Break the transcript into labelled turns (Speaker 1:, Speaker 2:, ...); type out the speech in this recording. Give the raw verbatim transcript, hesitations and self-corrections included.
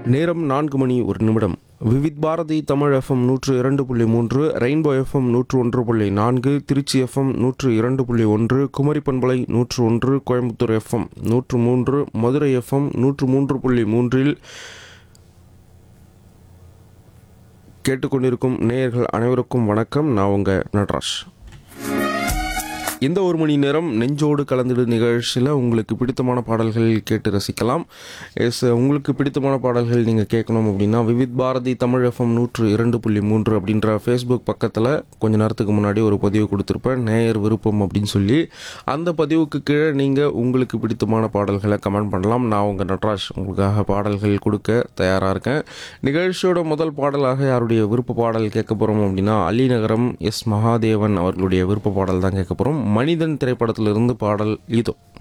Speaker 1: நேரம் நான்கு மணி ஒரு நிமிடம். விவித் பாரதி தமிழ் எஃப்எம் நூற்று இரண்டு புள்ளி மூன்று, ரெயின்போ எஃப்எம் நூற்று ஒன்று புள்ளி நான்கு, திருச்சி எஃப்எம் நூற்று இரண்டு புள்ளி ஒன்று, குமரி பண்பலை நூற்று ஒன்று, கோயம்புத்தூர் எஃப்எம் நூற்று மூன்று, மதுரை எஃப்எம் நூற்று மூன்று புள்ளி மூன்றில் கேட்டுக்கொண்டிருக்கும் நேயர்கள் அனைவருக்கும் வணக்கம். நான் உங்கள் நடராஜ். இந்த ஒரு மணி நேரம் நெஞ்சோடு கலந்துடு நிகழ்ச்சியில் உங்களுக்கு பிடித்தமான பாடல்கள் கேட்டு ரசிக்கலாம். எஸ், உங்களுக்கு பிடித்தமான பாடல்கள் நீங்கள் கேட்கணும் அப்படின்னா விவித் பாரதி தமிழ் எஃப்எம் நூற்று இரண்டு புள்ளி மூன்று அப்படின்ற ஃபேஸ்புக் பக்கத்தில் கொஞ்ச நேரத்துக்கு முன்னாடி ஒரு பதிவு கொடுத்துருப்பேன், நேயர் விருப்பம் அப்படின்னு சொல்லி. அந்த பதிவுக்கு கீழே நீங்கள் உங்களுக்கு பிடித்தமான பாடல்களை கமெண்ட் பண்ணலாம். நான் உங்கள் நடராஜ் உங்களுக்காக பாடல்கள் கொடுக்க தயாராக இருக்கேன். நிகழ்ச்சியோட முதல் பாடலாக யாருடைய விருப்ப பாடல் கேட்க போகிறோம் அப்படின்னா அலிநகரம் எஸ் மகாதேவன் அவர்களுடைய விருப்ப பாடல் தான் கேட்க போகிறோம். மனிதன் திரைப்படத்திலிருந்து பாடல் இதோ.